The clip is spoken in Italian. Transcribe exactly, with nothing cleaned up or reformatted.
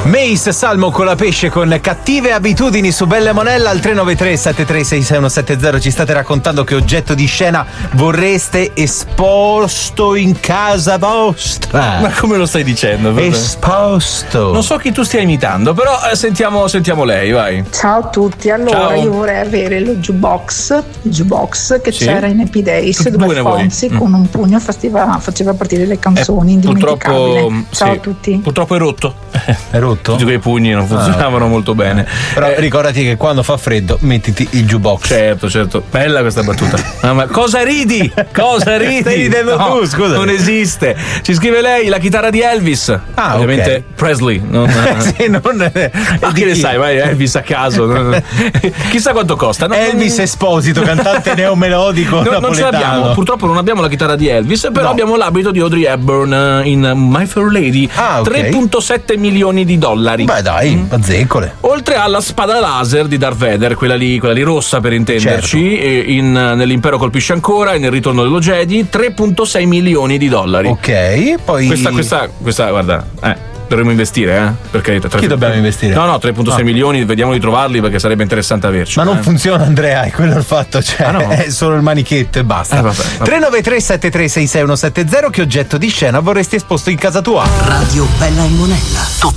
Mace, Salmo con la pesce con cattive abitudini su Belle Monella al tre nove tre sette tre sei sei uno sette zero. Ci state raccontando che oggetto di scena vorreste esposto in casa vostra. Ma come lo stai dicendo? Esposto. Non so chi tu stia imitando, però eh, sentiamo, sentiamo lei, vai. Ciao a tutti, allora Ciao. io vorrei avere lo jukebox, il jukebox che Sì. c'era in Happy Days, Tu- dove due ne vuoi? Fonzi Mm. con un pugno faceva, faceva partire le canzoni, indimenticabile. Purtroppo, Ciao sì, a tutti. Purtroppo è rotto. È rotto? Tutti quei pugni non funzionavano molto bene. Però Eh, ricordati che quando fa freddo mettiti il jukebox. Certo, certo. Bella questa battuta. Ah, ma cosa ridi? Cosa ridi? Stai ridendo No, tu, scusa. Non esiste. Ci scrive lei la chitarra di Elvis. Ah, ovviamente ok. Presley. Non, Sì, non ma che ne sai, vai, Elvis a caso. Non- Chissà quanto costa. No, Elvis Esposito, cantante neomelodico No, non ce napoletano. l'abbiamo, purtroppo non abbiamo la chitarra di Elvis, però No. abbiamo l'abito di Audrey Hepburn eh, in My Fair Lady. Ah, ok. tre virgola sette milioni di dollari. Beh dai, Mm. bazzecole. Oltre alla spada laser di Darth Vader, quella lì, quella lì rossa per intenderci, Certo. e in, nell'impero colpisce ancora e nel ritorno dello Jedi, tre virgola sei milioni di dollari. Ok, poi Questa, questa, questa, guarda, eh. Dovremmo investire, eh? Per carità. Chi dobbiamo investire? No, no, tre virgola sei Ah. milioni, vediamo di trovarli perché sarebbe interessante averci. Ma non eh. funziona, Andrea, è quello il fatto, cioè Ah, no? è solo il manichetto e basta. Eh, vabbè, vabbè. tre nove tre sette tre sei sei uno sette zero. Che oggetto di scena vorresti esposto in casa tua? Radio Bella e Monella.